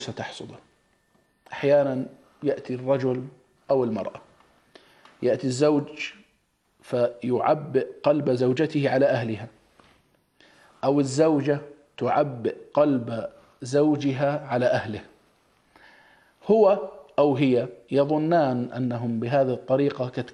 ستحصده. أحيانا يأتي الرجل أو المرأة، يأتي الزوج فيعبئ قلب زوجته على أهلها، أو الزوجة تعبئ قلب زوجها على أهله. هو أو هي يظنان أنهم بهذه الطريقة